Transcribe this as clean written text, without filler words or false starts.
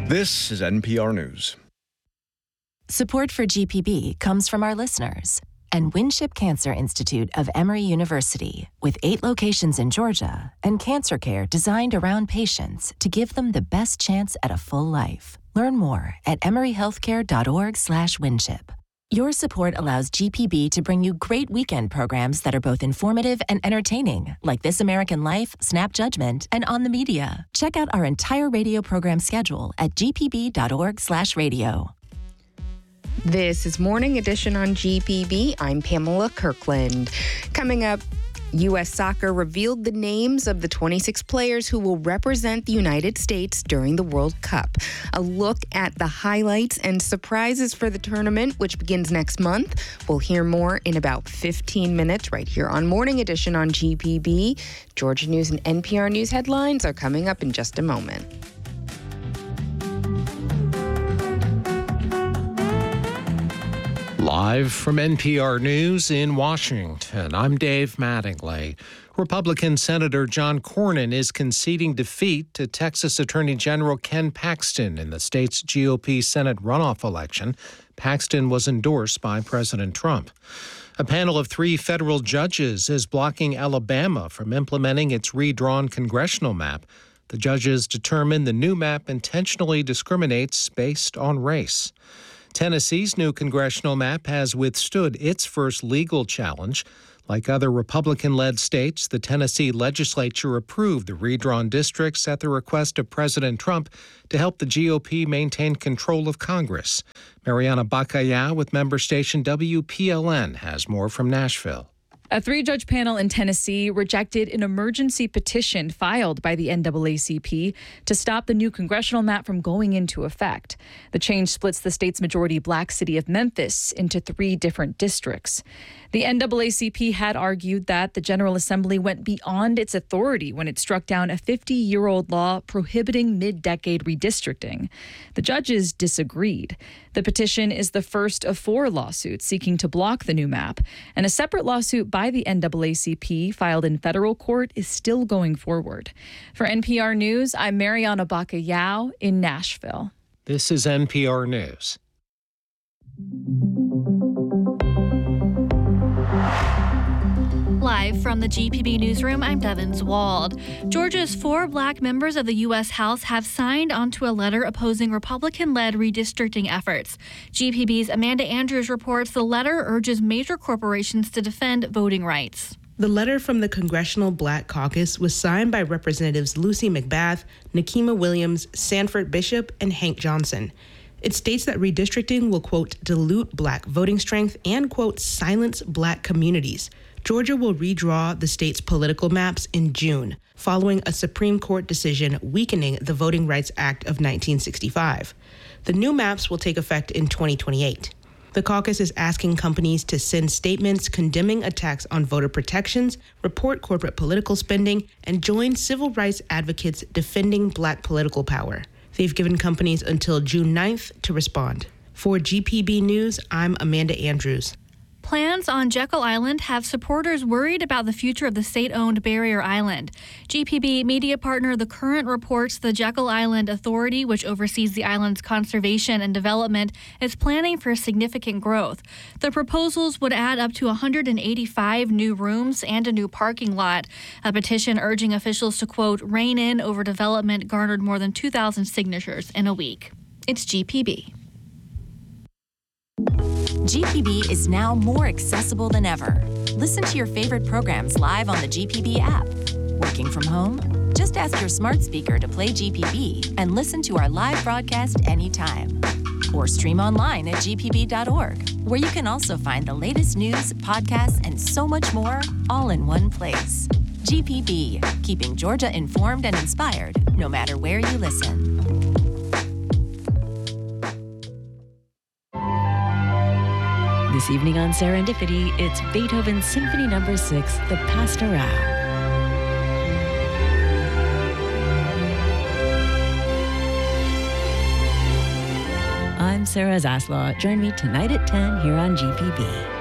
This is NPR News. Support for GPB comes from our listeners and Winship Cancer Institute of Emory University, with 8 locations in Georgia and cancer care designed around patients to give them the best chance at a full life. Learn more at emoryhealthcare.org/winship. Your support allows GPB to bring you great weekend programs that are both informative and entertaining, like This American Life, Snap Judgment, and On the Media. Check out our entire radio program schedule at gpb.org/radio. This is Morning Edition on GPB. I'm Pamela Kirkland. Coming up, U.S. Soccer revealed the names of the 26 players who will represent the United States during the World Cup. A look at the highlights and surprises for the tournament, which begins next month. We'll hear more in about 15 minutes right here on Morning Edition on GPB. Georgia News and NPR News headlines are coming up in just a moment. Live from NPR News in Washington, I'm Dave Mattingly. Republican Senator John Cornyn is conceding defeat to Texas Attorney General Ken Paxton in the state's GOP Senate runoff election. Paxton was endorsed by President Trump. A panel of 3 federal judges is blocking Alabama from implementing its redrawn congressional map. The judges determined the new map intentionally discriminates based on race. Tennessee's new congressional map has withstood its first legal challenge. Like other Republican-led states, the Tennessee legislature approved the redrawn districts at the request of President Trump to help the GOP maintain control of Congress. Mariana Bacallao with member station WPLN has more from Nashville. A 3-judge panel in Tennessee rejected an emergency petition filed by the NAACP to stop the new congressional map from going into effect. The change splits the state's majority black city of Memphis into 3 different districts. The NAACP had argued that the General Assembly went beyond its authority when it struck down a 50-year-old law prohibiting mid-decade redistricting. The judges disagreed. The petition is the first of 4 lawsuits seeking to block the new map, and a separate lawsuit by the NAACP filed in federal court is still going forward. For NPR News, I'm Mariana Bacallao in Nashville. This is NPR News. Live from the GPB newsroom, I'm Devin Zwald. Georgia's 4 black members of the U.S. House have signed onto a letter opposing Republican-led redistricting efforts. GPB's Amanda Andrews reports the letter urges major corporations to defend voting rights. The letter from the Congressional Black Caucus was signed by Representatives Lucy McBath, Nikema Williams, Sanford Bishop, and Hank Johnson. It states that redistricting will, quote, dilute black voting strength and, quote, silence black communities. Georgia will redraw the state's political maps in June, following a Supreme Court decision weakening the Voting Rights Act of 1965. The new maps will take effect in 2028. The caucus is asking companies to send statements condemning attacks on voter protections, report corporate political spending, and join civil rights advocates defending black political power. They've given companies until June 9th to respond. For GPB News, I'm Amanda Andrews. Plans on Jekyll Island have supporters worried about the future of the state-owned barrier island. GPB media partner The Current reports the Jekyll Island Authority, which oversees the island's conservation and development, is planning for significant growth. The proposals would add up to 185 new rooms and a new parking lot. A petition urging officials to, quote, rein in over development garnered more than 2,000 signatures in a week. It's GPB. GPB is now more accessible than ever. Listen to your favorite programs live on the GPB app. Working from home? Just ask your smart speaker to play GPB and listen to our live broadcast anytime. Or stream online at gpb.org, where you can also find the latest news, podcasts, and so much more, all in one place. GPB, keeping Georgia informed and inspired, no matter where you listen. This evening on Serendipity, it's Beethoven's Symphony No. 6, The Pastoral. I'm Sarah Zaslaw. Join me tonight at 10 here on GPB.